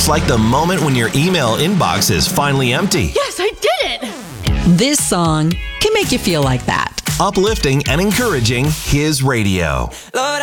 just like the moment when your email inbox is finally empty. Yes, I did it! This song can make you feel like that. Uplifting and encouraging His radio.